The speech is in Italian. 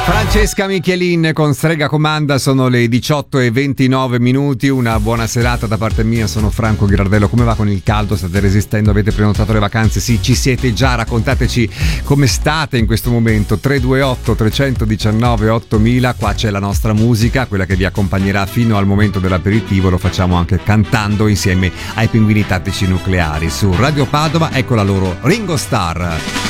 Francesca Michelin con Strega Comanda, sono le 18:29. Una buona serata da parte mia, sono Franco Girardello. Come va con il caldo? State resistendo? Avete prenotato le vacanze? Sì, ci siete già, raccontateci come state in questo momento. 328 319 8000, qua c'è la nostra musica, quella che vi accompagnerà fino al momento dell'aperitivo. Lo facciamo anche cantando insieme ai Pinguini Tattici Nucleari su Radio Padova. Ecco la loro Ringo Starr.